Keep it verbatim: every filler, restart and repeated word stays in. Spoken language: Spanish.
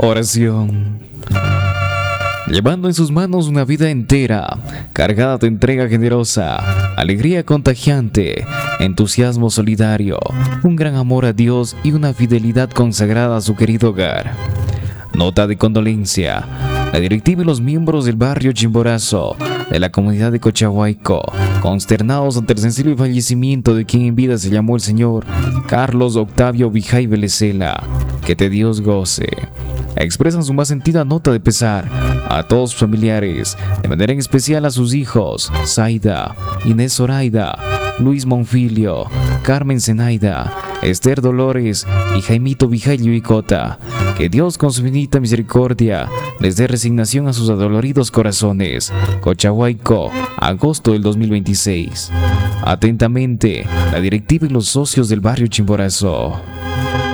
Oración. Llevando en sus manos una vida entera, cargada de entrega generosa, alegría contagiante, entusiasmo solidario, un gran amor a Dios y una fidelidad consagrada a su querido hogar. Nota de condolencia. La directiva y los miembros del barrio Chimborazo de la comunidad de Cochahuayco, consternados ante el sensible fallecimiento de quien en vida se llamó el señor Carlos Octavio Vijay Velecela, que te Dios goce, expresan su más sentida nota de pesar a todos sus familiares, de manera en especial a sus hijos Zaida, Inés Zoraida, Luis Monfilio, Carmen Zenaida, Esther Dolores y Jaimito Vijay Yuicota. Que Dios con su infinita misericordia les dé resignación a sus adoloridos corazones. Cochahuayco, agosto del dos mil veintiséis. Atentamente, la directiva y los socios del barrio Chimborazo.